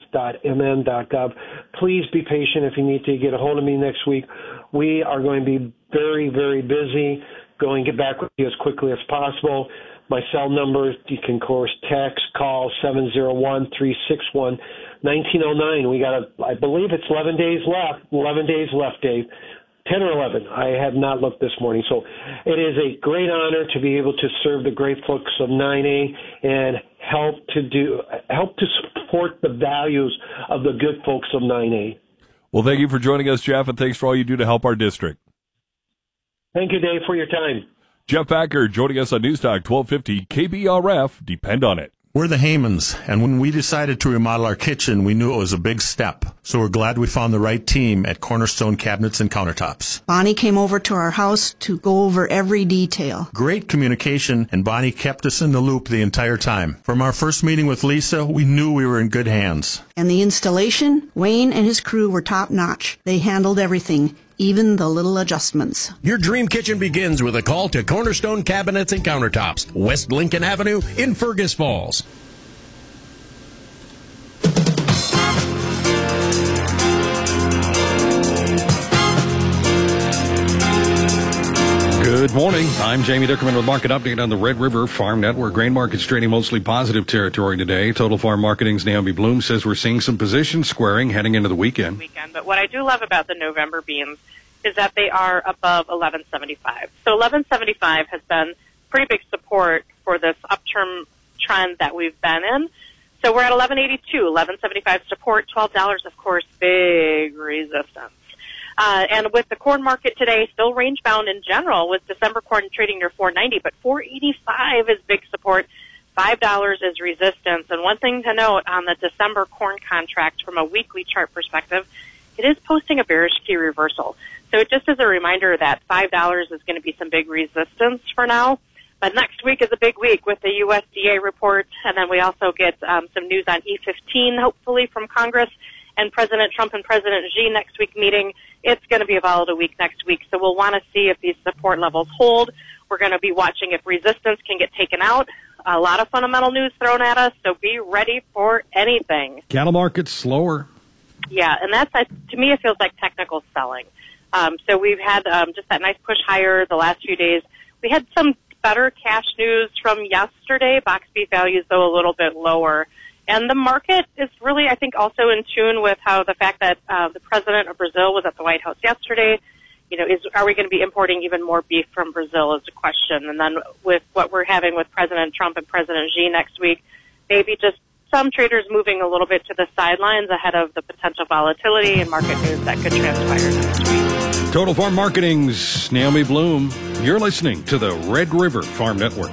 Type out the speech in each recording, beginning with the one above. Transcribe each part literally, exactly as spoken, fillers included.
dot m n dot gov. Please be patient if you need to get a hold of me next week. We are going to be very, very busy. Going to get back with you as quickly as possible. My cell number, you can, of course, text, call seven oh one, three six one, one nine oh nine. We got, a, I believe it's eleven days left. eleven days left, Dave. ten or eleven. I have not looked this morning. So it is a great honor to be able to serve the great folks of nine A and help to do, help to support the values of the good folks of nine A. Well, thank you for joining us, Jeff, and thanks for all you do to help our district. Thank you, Dave, for your time. Jeff Packer joining us on News Talk twelve fifty K B R F. Depend on it. We're the Haymans, and when we decided to remodel our kitchen, we knew it was a big step. So we're glad we found the right team at Cornerstone Cabinets and Countertops. Bonnie came over to our house to go over every detail. Great communication, and Bonnie kept us in the loop the entire time. From our first meeting with Lisa, we knew we were in good hands. And the installation, Wayne and his crew were top-notch. They handled everything, even the little adjustments. Your dream kitchen begins with a call to Cornerstone Cabinets and Countertops, West Lincoln Avenue in Fergus Falls. Good morning. I'm Jamie Dickerman with Market Update on the Red River Farm Network. Grain markets trading mostly positive territory today. Total Farm Marketing's Naomi Bloom says we're seeing some position squaring heading into the weekend. weekend. But what I do love about the November beans is that they are above eleven seventy-five. So eleven seventy-five has been pretty big support for this upturn trend that we've been in. So we're at eleven eighty-two, eleven seventy-five support, twelve dollars, of course, big resistance. Uh, and with the corn market today still range bound in general, with December corn trading near four ninety, but four eighty-five is big support, five dollars is resistance. And one thing to note on the December corn contract from a weekly chart perspective, it is posting a bearish key reversal. So it just is a reminder that five dollars is going to be some big resistance for now. But next week is a big week with the U S D A report, and then we also get um, some news on E fifteen, hopefully, from Congress, and President Trump and President Xi next week meeting. It's going to be a volatile week next week, so we'll want to see if these support levels hold. We're going to be watching if resistance can get taken out. A lot of fundamental news thrown at us, so be ready for anything. Cattle market's slower. Yeah, and that's, to me, it feels like technical selling. Um, so we've had um, just that nice push higher the last few days. We had some better cash news from yesterday. Box beef values, though, a little bit lower. And the market is really, I think, also in tune with how the fact that uh, the president of Brazil was at the White House yesterday. You know, is are we going to be importing even more beef from Brazil is a question. And then with what we're having with President Trump and President Xi next week, maybe just some traders moving a little bit to the sidelines ahead of the potential volatility and market news that could transpire next week. Total Farm Marketing's Naomi Bloom. You're listening to the Red River Farm Network.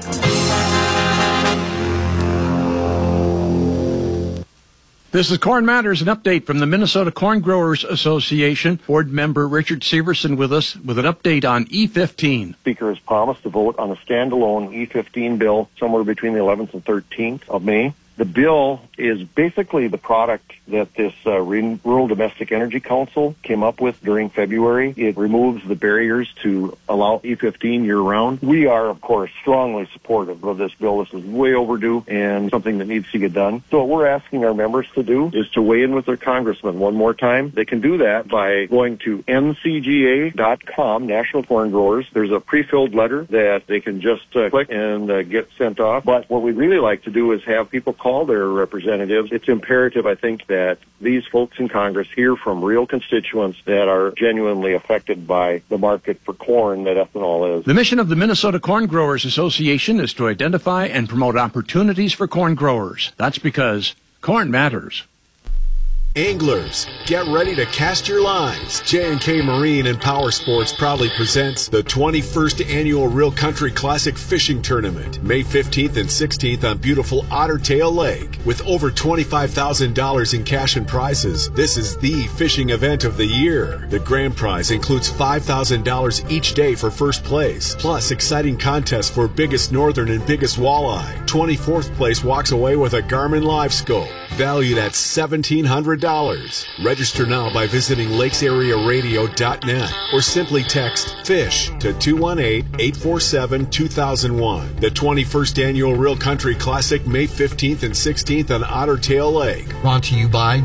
This is Corn Matters, an update from the Minnesota Corn Growers Association. Board member Richard Severson with us with an update on E fifteen. Speaker has promised to vote on a standalone E fifteen bill somewhere between the eleventh and thirteenth of May. The bill is basically the product that this uh, Rural Domestic Energy Council came up with during February. It removes the barriers to allow E fifteen year-round. We are, of course, strongly supportive of this bill. This is way overdue and something that needs to get done. So what we're asking our members to do is to weigh in with their congressman one more time. They can do that by going to N C G A dot com, National Corn Growers. There's a pre-filled letter that they can just uh, click and uh, get sent off. But what we'd really like to do is have people call their representatives. It's imperative, I think, that these folks in Congress hear from real constituents that are genuinely affected by the market for corn that ethanol is. The mission of the Minnesota Corn Growers Association is to identify and promote opportunities for corn growers. That's because corn matters. Anglers, get ready to cast your lines. J and K Marine and Power Sports proudly presents the twenty-first Annual Real Country Classic Fishing Tournament, May fifteenth and sixteenth on beautiful Otter Tail Lake. With over twenty-five thousand dollars in cash and prizes, this is the fishing event of the year. The grand prize includes five thousand dollars each day for first place, plus exciting contests for biggest northern and biggest walleye. twenty-fourth place walks away with a Garmin Live Scope, valued at seventeen hundred dollars. Register now by visiting lakes area radio dot net or simply text FISH to two one eight, eight four seven, two thousand one. The twenty-first Annual Real Country Classic, May fifteenth and sixteenth on Otter Tail Lake. Brought to you by